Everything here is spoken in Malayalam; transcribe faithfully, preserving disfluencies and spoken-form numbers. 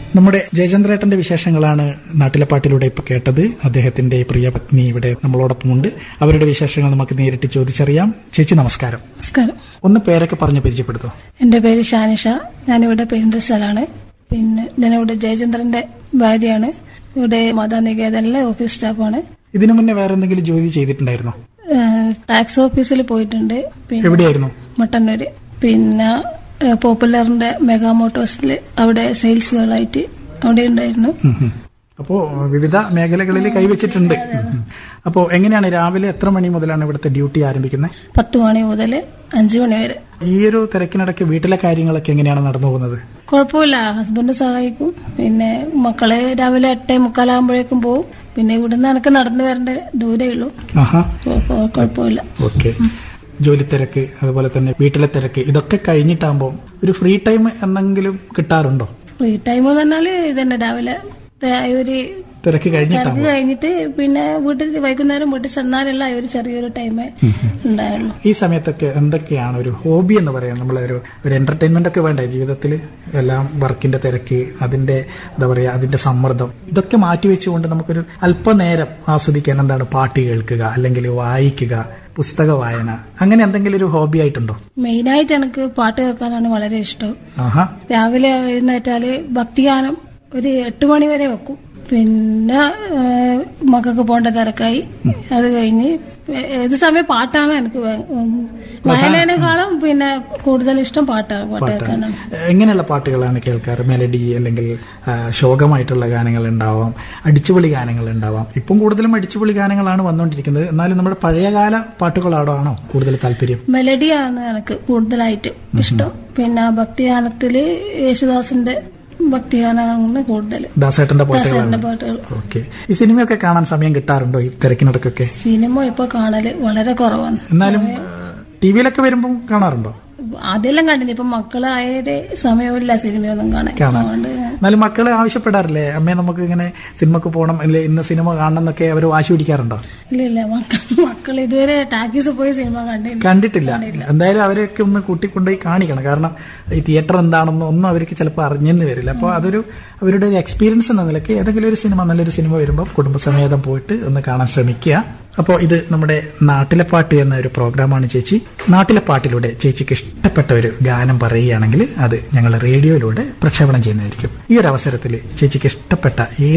നമ്മുടെ ജയചന്ദ്രേട്ടന്റെ വിശേഷങ്ങളാണ് നാട്ടിലെ പാട്ടിലൂടെ ഇപ്പൊ കേട്ടത്. അദ്ദേഹത്തിന്റെ പ്രിയ പത്നി ഇവിടെ നമ്മളോടൊപ്പമുണ്ട്. അവരുടെ വിശേഷങ്ങൾ നമുക്ക് നേരിട്ട് ചോദിച്ചറിയാം. ചേച്ചി നമസ്കാരം. നമസ്കാരം. ഒന്ന് പേരൊക്കെ പറഞ്ഞ് പരിചയപ്പെടുത്തോ? എന്റെ പേര് ഷാനിഷ. ഞാനിവിടെ പെരിന്തൽശാലാണ്. പിന്നെ ഞാനിവിടെ ജയചന്ദ്രന്റെ ഭാര്യയാണ്. ഇവിടെ മാതാനികേതനിലെ ഓഫീസ് സ്റ്റാഫാണ്. ഇതിനു മുന്നേ വേറെ എന്തെങ്കിലും ജോലി ചെയ്തിട്ടുണ്ടായിരുന്നോ? ടാക്സ് ഓഫീസിൽ പോയിട്ടുണ്ട്. എവിടെയായിരുന്നു? മട്ടന്നൂര്. പിന്നെ പോപ്പുലറിന്റെ മെഗാ മോട്ടോഴ്സിൽ അവിടെ സെയിൽസ് ഗേളായിട്ട് അവിടെ ഉണ്ടായിരുന്നു. അപ്പോ വിവിധ മേഖലകളിൽ കൈവച്ചിട്ടുണ്ട്. അപ്പോ എങ്ങനെയാണ് രാവിലെ എത്ര മണി മുതലാണ് ഇവിടുത്തെ ഡ്യൂട്ടി ആരംഭിക്കുന്നത്? പത്ത് മണി മുതൽ അഞ്ചു മണി വരെ. ഈ ഒരു തിരക്കിനിടയ്ക്ക് വീട്ടിലെ കാര്യങ്ങളൊക്കെ എങ്ങനെയാണ് നടന്നു പോകുന്നത്? കുഴപ്പമില്ല, ഹസ്ബൻഡ് സഹായിക്കും. പിന്നെ മക്കളെ രാവിലെ എട്ടേ മുക്കാലാകുമ്പോഴേക്കും പോകും. പിന്നെ ഇവിടുന്ന് എനിക്ക് നടന്നു വരേണ്ട ദൂരേ ഉള്ളൂ. കുഴപ്പമില്ല. ഓക്കെ. ജോലി തിരക്ക്, അതുപോലെ തന്നെ വീട്ടിലെ തിരക്ക്, ഇതൊക്കെ കഴിഞ്ഞിട്ടാകുമ്പോൾ ഒരു ഫ്രീ ടൈം എന്തെങ്കിലും കിട്ടാറുണ്ടോ? ഫ്രീ ടൈം എന്ന് പറഞ്ഞാല് ഇതന്നെ രാവിലെ ഒരു തിരക്ക് കഴിഞ്ഞിട്ട് കഴിഞ്ഞിട്ട് പിന്നെ വീട്ടിൽ വൈകുന്നേരം വീട്ടിൽ ചെന്നാലുള്ള ഒരു ചെറിയൊരു ടൈമേ ഉണ്ടായുള്ളൂ. ഈ സമയത്തൊക്കെ എന്തൊക്കെയാണ് ഒരു ഹോബി എന്ന് പറയാം? നമ്മളൊരു ഒരു എന്റർടൈൻമെന്റ് ഒക്കെ വേണ്ടേ ജീവിതത്തിൽ? എല്ലാം വർക്കിന്റെ തിരക്ക്, അതിന്റെ എന്താ പറയാ, അതിന്റെ സമ്മർദ്ദം, ഇതൊക്കെ മാറ്റിവെച്ചുകൊണ്ട് നമുക്കൊരു അല്പനേരം ആസ്വദിക്കാൻ എന്താണ് പാട്ട് കേൾക്കുക, അല്ലെങ്കിൽ വായിക്കുക, പുസ്തക വായന, അങ്ങനെ എന്തെങ്കിലും ഒരു ഹോബി ആയിട്ടുണ്ടോ? മെയിനായിട്ട് എനിക്ക് പാട്ട് കേൾക്കാനാണ് വളരെ ഇഷ്ടം. ആഹാ. രാവിലെ എഴുന്നേറ്റാല് ഭക്തിഗാനം ഒരു എട്ട് മണി വരെ വെക്കും. പിന്നെ മക്കൾക്ക് പോകേണ്ട തിരക്കായി. അത് കഴിഞ്ഞ് ഏത് സമയം പാട്ടാണ് എനിക്ക് വായനേക്കാളും പിന്നെ കൂടുതൽ ഇഷ്ടം പാട്ടാണ്. പാട്ട് കേൾക്കാനാണ്. എങ്ങനെയുള്ള പാട്ടുകളാണ് കേൾക്കാറ്? മെലഡി അല്ലെങ്കിൽ ശോകമായിട്ടുള്ള ഗാനങ്ങൾ ഉണ്ടാവാം, അടിച്ചുപൊളി ഗാനങ്ങൾ ഉണ്ടാവാം. ഇപ്പം കൂടുതലും അടിച്ചുപൊളി ഗാനങ്ങളാണ് വന്നുകൊണ്ടിരിക്കുന്നത്. എന്നാലും നമ്മുടെ പഴയകാല പാട്ടുകളാണോ കൂടുതൽ താല്പര്യം? മെലഡിയാണ് എനിക്ക് കൂടുതലായിട്ട് ഇഷ്ടം. പിന്നെ ഭക്തിഗാനത്തില് യേശുദാസിന്റെ ഭക്തിഗാനമാണ് കൂടുതൽ. ദാസേട്ടന്റെ പാട്ടുകൾ. ഓക്കെ. ഈ സിനിമയൊക്കെ കാണാൻ സമയം കിട്ടാറുണ്ടോ ഈ തിരക്കിനിടക്കൊക്കെ? സിനിമ ഇപ്പൊ കാണല് വളരെ കുറവാണ്. എന്നാലും ടിവിയിലൊക്കെ വരുമ്പോൾ കാണാറുണ്ടോ? അതെല്ലാം കണ്ടിന്. ഇപ്പൊ മക്കളായത് സമയമില്ല സിനിമയൊന്നും കാണാൻ. എന്നാലും മക്കള് ആവശ്യപ്പെടാറില്ലേ, അമ്മേ നമുക്ക് ഇങ്ങനെ സിനിമക്ക് പോകണം, അല്ലെ ഇന്ന് സിനിമ കാണണം എന്നൊക്കെ അവർ വാശി പിടിക്കാറുണ്ടോ? ഇല്ല ഇല്ല, മക്കൾ ഇതുവരെ ടാക്കീസ് പോയി സിനിമ കണ്ടില്ല. കണ്ടിട്ടില്ല. എന്തായാലും അവരെയൊക്കെ ഒന്ന് കൂട്ടിക്കൊണ്ടുപോയി കാണിക്കണം. കാരണം ഈ തിയേറ്റർ എന്താണെന്ന് ഒന്നും അവർക്ക് ചിലപ്പോൾ അറിഞ്ഞെന്ന് വരില്ല. അപ്പോൾ അതൊരു അവരുടെ ഒരു എക്സ്പീരിയൻസ് എന്ന നിലയ്ക്ക് ഏതെങ്കിലും ഒരു സിനിമ, നല്ലൊരു സിനിമ വരുമ്പോൾ കുടുംബസമേതം പോയിട്ട് ഒന്ന് കാണാൻ ശ്രമിക്കുക. അപ്പോൾ ഇത് നമ്മുടെ നാട്ടിലെ പാട്ട് എന്ന ഒരു പ്രോഗ്രാമാണ്. ചേച്ചി നാട്ടിലെ പാട്ടിലൂടെ ചേച്ചിക്ക് ഇഷ്ടപ്പെട്ട ഒരു ഗാനം പറയുകയാണെങ്കിൽ അത് ഞങ്ങൾ റേഡിയോയിലൂടെ പ്രക്ഷേപണം ചെയ്യുന്നതായിരിക്കും. ഈ ഒരു അവസരത്തിൽ ചേച്ചിക്ക് ഇഷ്ടപ്പെട്ട ഏത്